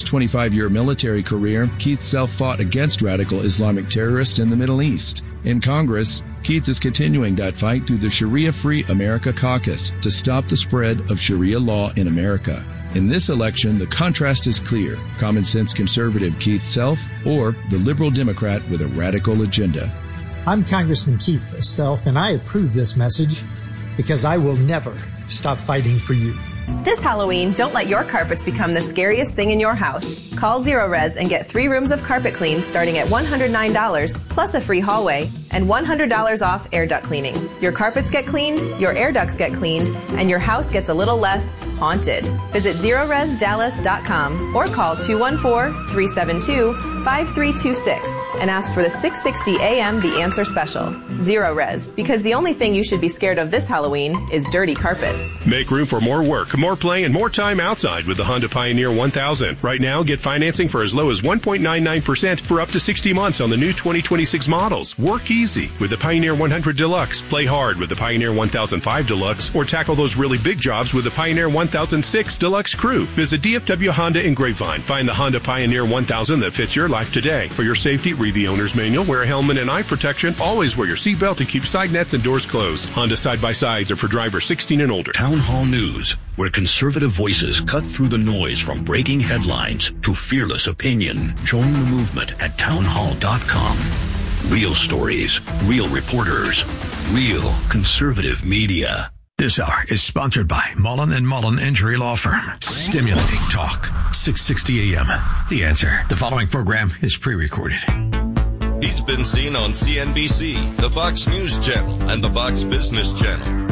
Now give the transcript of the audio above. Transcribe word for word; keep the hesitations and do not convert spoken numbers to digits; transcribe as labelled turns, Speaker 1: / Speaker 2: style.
Speaker 1: twenty-five-year military career, Keith Self fought against radical Islamic terrorists in the Middle East. In Congress, Keith is continuing that fight through the Sharia-Free America Caucus to stop the spread of Sharia law in America. In this election, the contrast is clear. Common sense conservative Keith Self or the liberal Democrat with a radical agenda.
Speaker 2: I'm Congressman Keith Self, and I approve this message because I will never stop fighting for you.
Speaker 3: This Halloween, don't let your carpets become the scariest thing in your house. Call Zero Res and get three rooms of carpet clean starting at one hundred nine dollars plus a free hallway and one hundred dollars off air duct cleaning. Your carpets get cleaned, your air ducts get cleaned, and your house gets a little less haunted. Visit zero res dallas dot com or call two one four, three seven two, five three two six and ask for the six sixty A M The Answer Special. Zero Res, because the only thing you should be scared of this Halloween is dirty carpets.
Speaker 4: Make room for more work, more play, and more time outside with the Honda Pioneer one thousand. Right now, get financing for as low as one point nine nine percent for up to sixty months on the new twenty twenty-six models. Work easy with the Pioneer one hundred Deluxe. Play hard with the Pioneer one thousand five Deluxe, or tackle those really big jobs with the Pioneer one thousand six Deluxe Crew. Visit D F W Honda in Grapevine. Find the Honda Pioneer one thousand that fits your life today. For your safety, read the owner's manual, wear a helmet and eye protection, always wear your seatbelt, and keep side nets and doors closed. Honda side-by-sides are for drivers sixteen and older.
Speaker 5: Town Hall News, where conservative voices cut through the noise from breaking headlines to fearless opinion. Join the movement at town hall dot com. Real stories, real reporters, real conservative media.
Speaker 6: This hour is sponsored by Mullen and Mullen Injury Law Firm. Stimulating talk. six sixty A M. The Answer. The following program is pre-recorded.
Speaker 7: He's been seen on C N B C, the Fox News Channel, and the Fox Business Channel.